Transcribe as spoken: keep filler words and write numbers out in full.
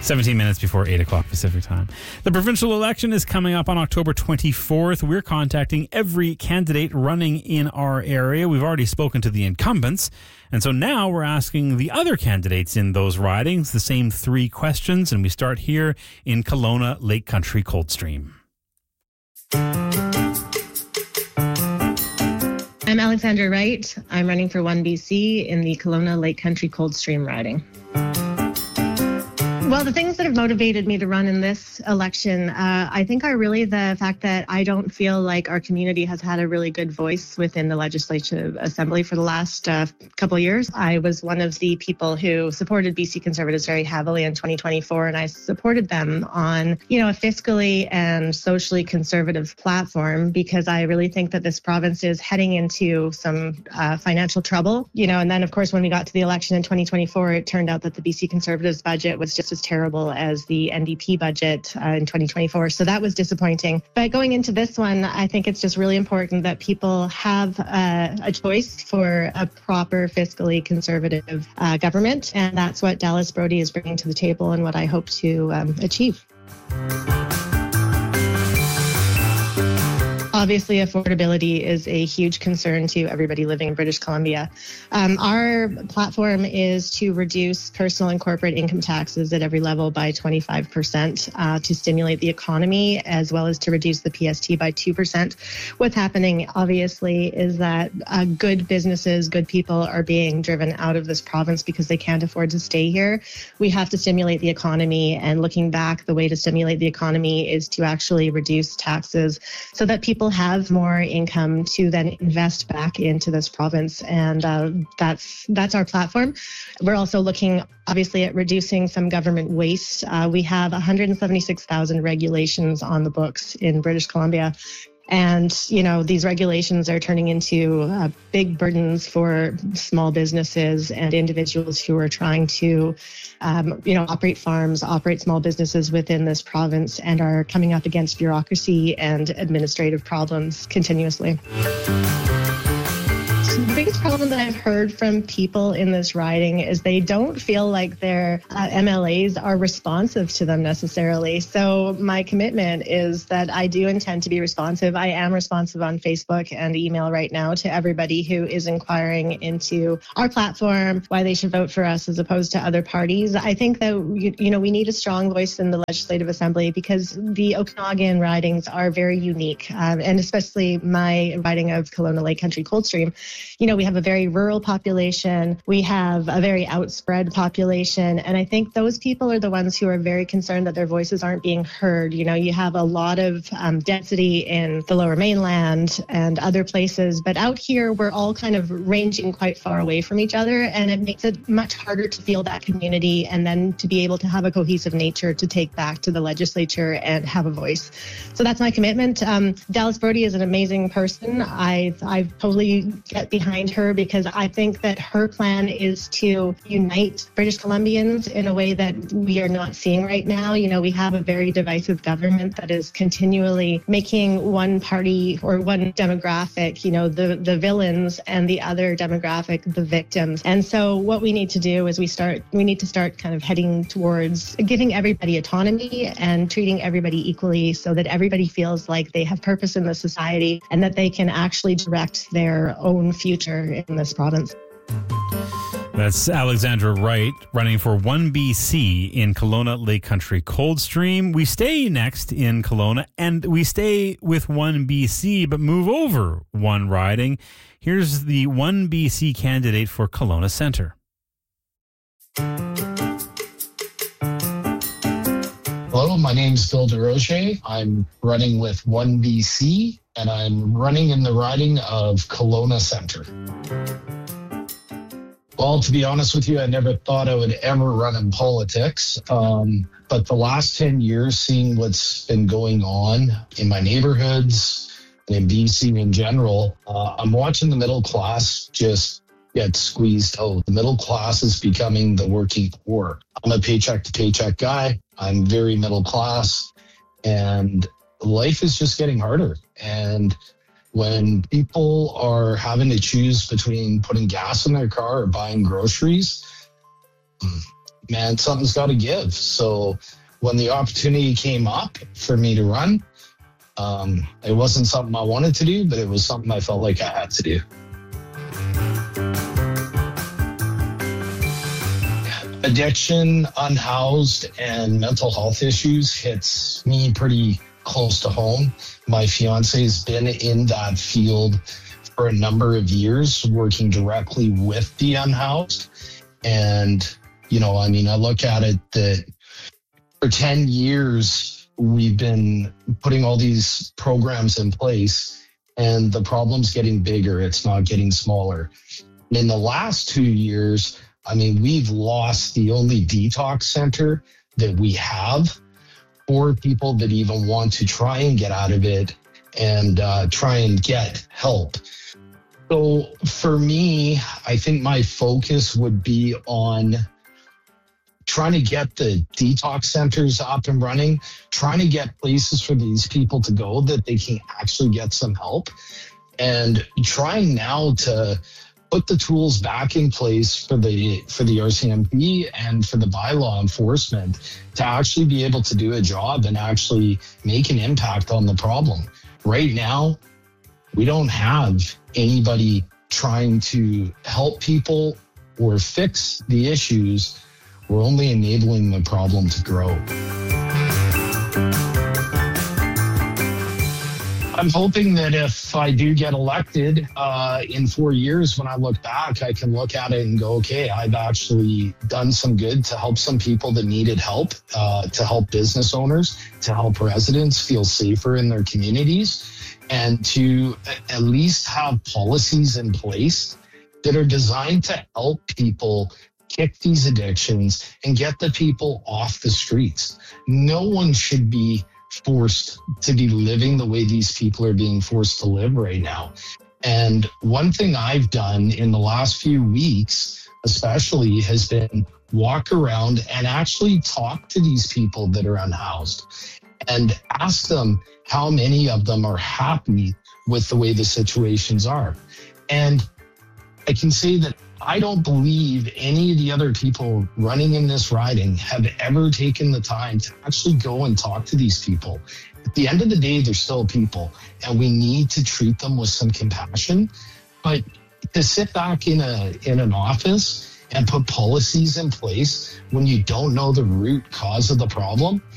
seventeen minutes before eight o'clock Pacific time. The provincial election is coming up on October twenty-fourth. We're contacting every candidate running in our area. We've already spoken to the incumbents. And so now we're asking the other candidates in those ridings the same three questions. And we start here in Kelowna Lake Country Coldstream. I'm Alexandra Wright. I'm running for one B C in the Kelowna Lake Country Coldstream riding. Well, the things that have motivated me to run in this election, uh, I think are really the fact that I don't feel like our community has had a really good voice within the Legislative Assembly for the last uh, couple of years. I was one of the people who supported B C Conservatives very heavily in twenty twenty-four, and I supported them on, you know, a fiscally and socially conservative platform because I really think that this province is heading into some uh, financial trouble. You know, and then, of course, when we got to the election in twenty twenty-four, it turned out that the B C Conservatives budget was just as terrible as the N D P budget uh, in twenty twenty-four. So that was disappointing. But going into this one, I think it's just really important that people have uh, a choice for a proper fiscally conservative uh, government. And that's what Dallas Brody is bringing to the table and what I hope to um, achieve. Obviously, affordability is a huge concern to everybody living in British Columbia. Um, our platform is to reduce personal and corporate income taxes at every level by twenty-five percent uh, to stimulate the economy, as well as to reduce the P S T by two percent. What's happening, obviously, is that uh, good businesses, good people are being driven out of this province because they can't afford to stay here. We have to stimulate the economy, and looking back, the way to stimulate the economy is to actually reduce taxes so that people have more income to then invest back into this province. And uh, that's that's our platform. We're also looking, obviously, at reducing some government waste. Uh, we have one hundred seventy-six thousand regulations on the books in British Columbia. And, you know, these regulations are turning into uh, big burdens for small businesses and individuals who are trying to, um, you know, operate farms, operate small businesses within this province, and are coming up against bureaucracy and administrative problems continuously. The biggest problem that I've heard from people in this riding is they don't feel like their uh, M L As are responsive to them necessarily. So my commitment is that I do intend to be responsive. I am responsive on Facebook and email right now to everybody who is inquiring into our platform, why they should vote for us as opposed to other parties. I think that, you, you know, we need a strong voice in the Legislative Assembly because the Okanagan ridings are very unique, um, and especially my riding of Kelowna Lake Country Coldstream. You know, we have a very rural population. We have a very outspread population. And I think those people are the ones who are very concerned that their voices aren't being heard. You know, you have a lot of um, density in the Lower Mainland and other places. But out here, we're all kind of ranging quite far away from each other. And it makes it much harder to feel that community and then to be able to have a cohesive nature to take back to the legislature and have a voice. So that's my commitment. Um, Dallas Brody is an amazing person. I, I totally get behind her because I think that her plan is to unite British Columbians in a way that we are not seeing right now. You know, we have a very divisive government that is continually making one party or one demographic, you know, the, the villains, and the other demographic, the victims. And so what we need to do is we start, we need to start kind of heading towards giving everybody autonomy and treating everybody equally so that everybody feels like they have purpose in the society and that they can actually direct their own future in this province. That's Alexandra Wright running for one B C in Kelowna Lake Country Coldstream. We stay next in Kelowna and we stay with one B C but move over one riding. Here's the one B C candidate for Kelowna Centre. Hello, my name's Bill DeRoche. I'm running with one B C, and I'm running in the riding of Kelowna Centre. Well, to be honest with you, I never thought I would ever run in politics. Um, but the last ten years, seeing what's been going on in my neighborhoods and in B C in general, uh, I'm watching the middle class just get squeezed out. The middle class is becoming the working poor. I'm a paycheck to paycheck guy. I'm very middle class, and life is just getting harder. And when people are having to choose between putting gas in their car or buying groceries, man, something's got to give. So when the opportunity came up for me to run, um, it wasn't something I wanted to do, but it was something I felt like I had to do. Addiction, unhoused, and mental health issues hits me pretty close to home. My fiance has been in that field for a number of years, working directly with the unhoused. And, you know, I mean, I look at it that for ten years, we've been putting all these programs in place, and the problem's getting bigger. It's not getting smaller. And in the last two years, I mean, we've lost the only detox center that we have for people that even want to try and get out of it and uh, try and get help. So for me, I think my focus would be on trying to get the detox centers up and running, trying to get places for these people to go that they can actually get some help, and trying now to put the tools back in place for the for the R C M P and for the bylaw enforcement to actually be able to do a job and actually make an impact on the problem. Right now, we don't have anybody trying to help people or fix the issues. We're only enabling the problem to grow. I'm hoping that if I do get elected uh, in four years, when I look back, I can look at it and go, okay, I've actually done some good to help some people that needed help, uh, to help business owners, to help residents feel safer in their communities, and to at least have policies in place that are designed to help people kick these addictions and get the people off the streets. No one should be forced to be living the way these people are being forced to live right now. And one thing I've done in the last few weeks, especially, has been walk around and actually talk to these people that are unhoused and ask them how many of them are happy with the way the situations are. And I can say that I don't believe any of the other people running in this riding have ever taken the time to actually go and talk to these people. At the end of the day, they're still people, and we need to treat them with some compassion. But to sit back in a in an office and put policies in place when you don't know the root cause of the problem,